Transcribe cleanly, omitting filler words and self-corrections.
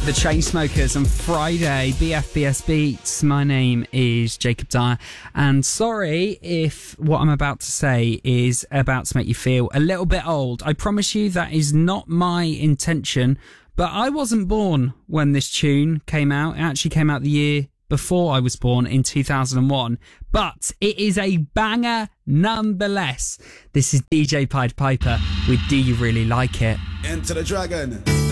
The Chainsmokers on Friday, BFBS Beats. My name is Jacob Dyer, and sorry if what I'm about to say is about to make you feel a little bit old. I promise you that is not my intention, but I wasn't born when this tune came out. It actually came out the year before I was born in 2001, but it is a banger nonetheless. This is DJ Pied Piper with Do You Really Like It? Enter the Dragon.